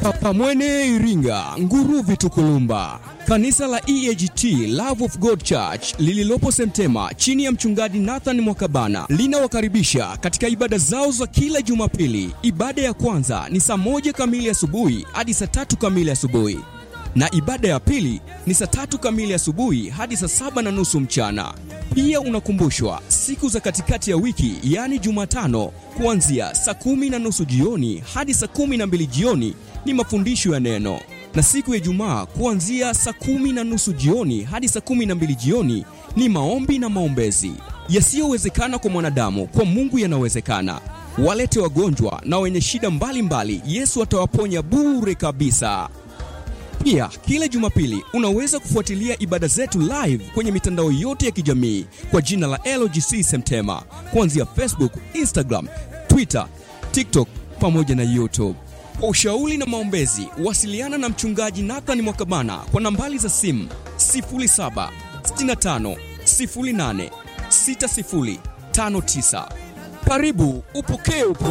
Pamwene Iringa, Nguruvi Tukulumba. Kanisa la EAGT Love of God Church lililopo Semtema chini ya mchungaji Nathan Mwakabana linawakaribisha katika ibada zao za kila Jumapili. Ibada ya kwanza ni saa 1 kamili asubuhi hadi saa 3 kamili asubuhi. Na ibada ya pili ni saa 3 kamili asubuhi hadi saa 7:30 mchana. Pia unakumbushwa siku za katikati ya wiki, yani Jumatano, kuanzia saa 10:30 jioni hadi saa 12 jioni ni mafundisho ya neno. Na siku ya Ijumaa kuanzia saa 10:30 jioni hadi saa 12 jioni ni maombi na maombezi. Yasiyowezekana kwa mwanadamu, kwa Mungu yanawezekana. Walete wagonjwa na wenye shida mbalimbali, Yesu atawaponya bure kabisa. Pia kila Jumapili unaweza kufuatilia ibada zetu live kwenye mitandao yote ya kijamii kwa jina la LGC Semtema, kuanzia Facebook, Instagram, Twitter, TikTok pamoja na YouTube. Kwa ushauri na maombezi, wasiliana na mchungaji Nathan Mwakabana kwa nambari za simu 0765086059. Karibu upokee